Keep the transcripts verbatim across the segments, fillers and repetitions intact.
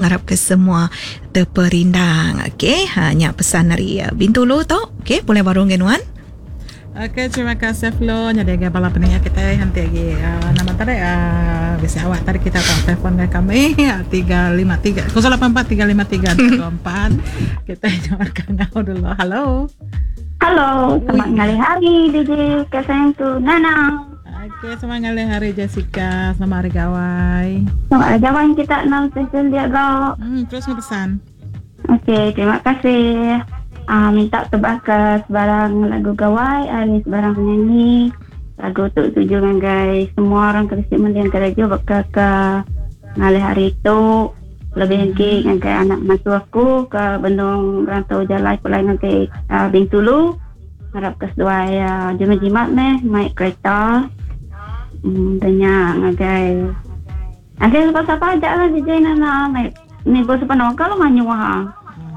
harap ke semua terperindang. Okey, hanya pesan dari uh, Bintulu tu. Okey, boleh warung genuan. Okey, terima kasih Flo. Jadi agak bala pendengar kita nanti lagi uh, nama tadi uh, bisa awak tadi kita tahu telefon kami tiga lima tiga kosong lapan empat tiga lima tiga dua empat. Kita jawabkan kau dulu. Halo. Halo, selamat ngali hari D J Keseng tu Nana. Okey, selamat ngali hari Jessica, selamat hari gawai. Selamat hari gawai kita enam sesi dia go. Hmm, terus ngepesan. Okey, terima kasih. Uh, minta tebak ke sebarang lagu gawai, hari sebarang penyanyi. Lagu tu tuju dengan guys. Semua orang Kristian yang kerja bakal ke ngali hari itu. Lebih lagi dengan guys anak mantu aku ke Bendung Rantau Jalai pulai nanti uh, Bintulu. Harap ke sesuai uh, jimat-jimat meh, naik kereta. Hmm, banyak dengan guys. Akhirnya lepas apa aja lah D J Nana. Ni bos sepanau kalau manyuah.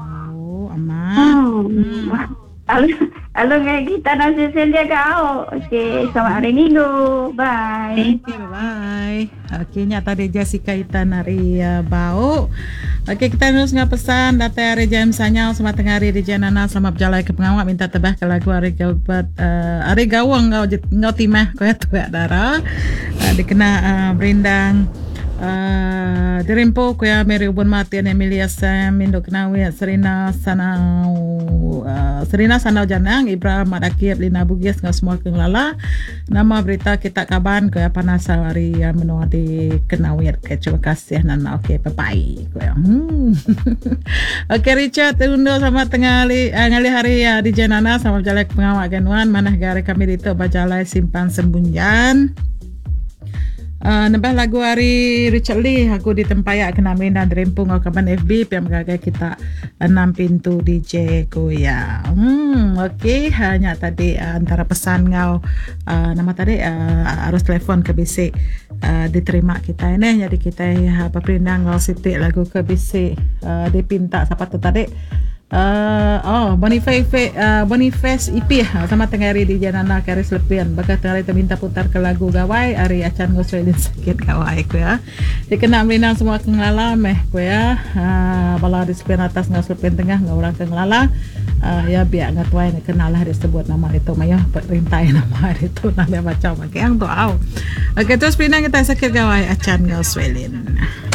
Hmm. Hmm. Halo, halo kayak kita nasi selia kau. Okey, selamat hari Minggu. Bye. Okay, bye. Okey, nyata tadi Jessica Itan hari uh, bau. Okey, kita terus ngah pesan data hari jam sanyal sama tengah hari di Janana selamat berjalan ke pengawak minta tebah ke lagu hari Gilbert uh, hari gawang ngau ngau timah kau ya tu ya darah uh, dikena uh, berindang Uh, dirimpo ko ya Mary Ubon Martin Emilia Sam Mindo Kenawi Serena Sanau uh, Serena Sanau Janang Ibrahim Madakir Lina Bugis ngau semua kenglala nama berita kita kaban ko ya panasa hari ya menua di Kenawi. Okay, terima kasih Nana. Okey, bye bye ko ya. Hmm. Okey, Richard undo sama tengah ali uh, ngali hari ya di Janana sama berjalan ke pengawak ganuan manah gare kami dito bajalai simpan sembunyian. Uh, nambah lagu hari Richard Lee aku ditempayak kena main dan rempung ke kaban F B yang mengagai kita enam pintu D J Koya. Hmm, okey, hanya tadi uh, antara pesan ngau uh, nama tadi uh, arus telefon ke bisik uh, diterima kita ini jadi kita uh, perindang ngau sitik lagu ke bisik uh, dipinta siapa tu tadi Uh, oh Boniface uh, Boniface I P uh, sama tengah hari di Janana Karis Lepian bakal tengah hari minta putar ke lagu gawai hari acan ngoswelin sakit gawai ku ya dikena melinang semua kenglala meh ku ya uh, bala di sepian atas ngau sepian tengah ngau orang kenglala uh, ya biak ngatwai kenal hari sebut nama itu maya perintai nama hari itu nama baca makai yang tu au. Okey, terus pinang kita sakit gawai acan ngoswelin.